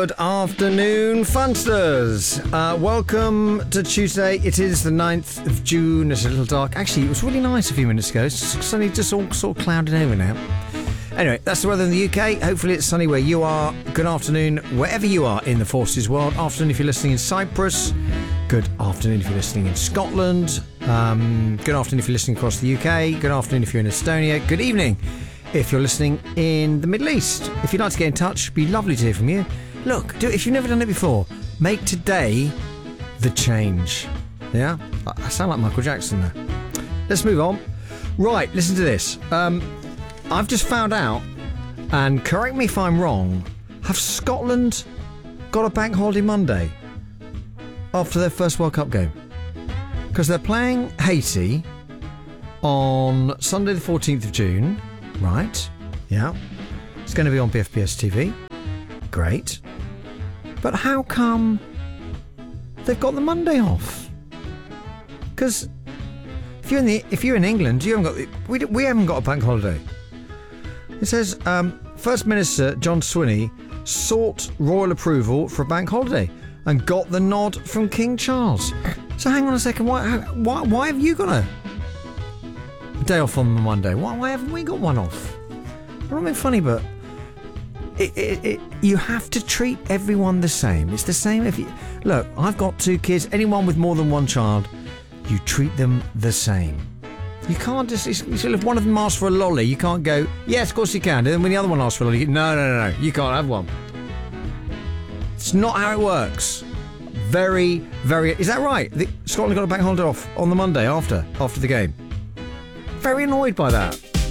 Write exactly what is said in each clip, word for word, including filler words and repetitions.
Good afternoon, Funsters. Uh, welcome to Tuesday. It is the ninth of June. It's a little dark. Actually, it was really nice a few minutes ago. It's suddenly just all sort of clouded over now. Anyway, that's the weather in the U K. Hopefully it's sunny where you are. Good afternoon, wherever you are in the Forces world. Afternoon if you're listening in Cyprus. Good afternoon if you're listening in Scotland. Um, good afternoon if you're listening across the U K. Good afternoon if you're in Estonia. Good evening if you're listening in the Middle East. If you'd like to get in touch, it'd be lovely to hear from you. Look, do, if you've never done it before, make today the change. Yeah? I sound like Michael Jackson there. Let's move on. Right, listen to this. Um, I've just found out, and correct me if I'm wrong, have Scotland got a bank holiday Monday after their first World Cup game? Because they're playing Haiti on Sunday the fourteenth of June. Right, yeah. It's going to be on B F P S T V. Great. But how come they've got the Monday off? Because if you're in the if you're in England, you haven't got the, we we haven't got a bank holiday. It says um, First Minister John Swinney sought royal approval for a bank holiday and got the nod from King Charles. So hang on a second, why why why have you got a day off on the Monday? Why, why haven't we got one off? I'm not being funny, but it, it, it, you have to treat everyone the same. It's the same if you... Look, I've got two kids. Anyone with more than one child, you treat them the same. You can't just... It's, it's, if one of them asks for a lolly, you can't go, yes, of course you can. And then when the other one asks for a lolly, you go, no, no, no, no, you can't have one. It's not how it works. Very, very... Is that right? The, Scotland got a bank holiday off on the Monday after, after the game. Very annoyed by that.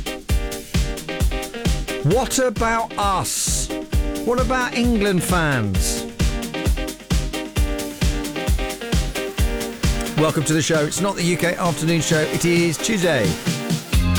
What about us? What about England fans? Welcome to the show. It's not the U K afternoon show. It is Tuesday.